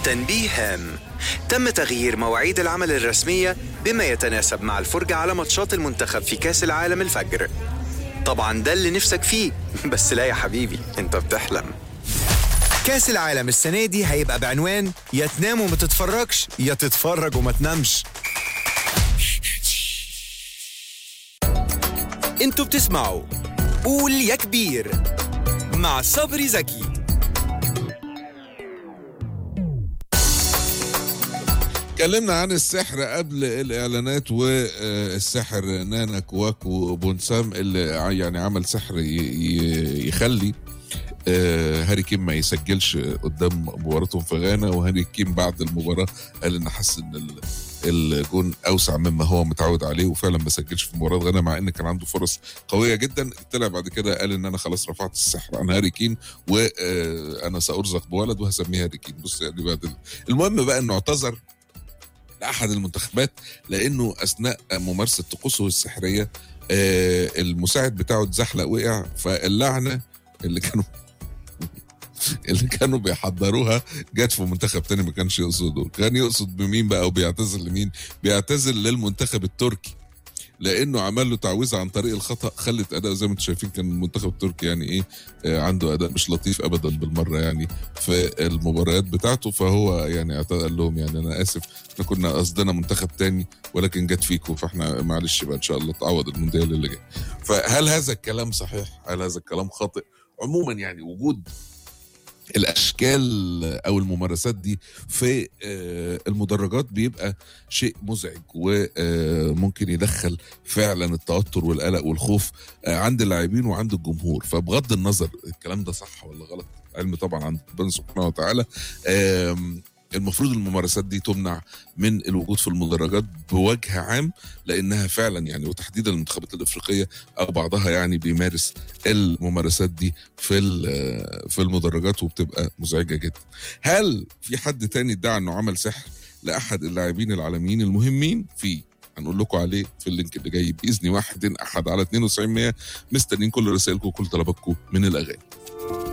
تنبيه هام: تم تغيير مواعيد العمل الرسمية بما يتناسب مع الفرجة على ماتشات المنتخب في كأس العالم الفجر. طبعا ده اللي نفسك فيه، بس لا يا حبيبي، انت بتحلم. كأس العالم السنة دي هيبقى بعنوان يا تنام وما تتفرجش يا تتفرج وما تنامش. انتوا بتسمعوا قول يا كبير مع صبري زكي. اتكلمنا عن السحر قبل الاعلانات، والسحر نانا كواكو بونسام اللي يعني عمل سحر يخلي هاري كين ما يسجلش قدام مباراتهم في غانا. وهاري كين بعد المباراه قال ان حس ان الجون اوسع مما هو متعود عليه، وفعلا ما سجلش في مباراه غانا مع ان كان عنده فرص قويه جدا. طلع بعد كده قال ان انا خلاص رفعت السحر عن هاري كين، وانا سارزق بولد وهسميه هاري كين. بص يعني بعد المهم بقى انه اعتذر لأحد المنتخبات لأنه أثناء ممارسة طقوسه السحرية المساعد بتاعه اتزحلق وقع، فاللعنة اللي كانوا بيحضروها جت في منتخب تاني ما كانش يقصده. كان يقصد بمين بقى وبيعتذر لمين؟ بيعتذر للمنتخب التركي لانه عمل له تعويذه عن طريق الخطا خلت اداء زي ما انتم شايفين. كان المنتخب التركي يعني ايه عنده اداء مش لطيف ابدا بالمره يعني في المباريات بتاعته. فهو يعني قال لهم يعني انا اسف، احنا كنا قصدنا منتخب تاني ولكن جت فيكم، فاحنا معلش بقى ان شاء الله تعوض المونديال اللي جاي. فهل هذا الكلام صحيح؟ هل هذا الكلام خاطئ؟ عموما يعني وجود الاشكال او الممارسات دي في المدرجات بيبقى شيء مزعج، وممكن يدخل فعلا التوتر والقلق والخوف عند اللاعبين وعند الجمهور. فبغض النظر الكلام ده صح ولا غلط، علم طبعا عند ربنا سبحانه وتعالى، المفروض الممارسات دي تمنع من الوجود في المدرجات بوجه عام، لانها فعلا يعني وتحديدا المنتخبات الافريقيه او بعضها يعني بيمارس الممارسات دي في المدرجات وبتبقى مزعجه جدا. هل في حد تاني ادعى انه عمل سحر لاحد اللاعبين العالميين المهمين؟ هنقول لكم عليه في اللينك اللي جاي باذن واحد احد على 9200. مستنيين كل رسائلكم وكل طلباتكم من الاغاني.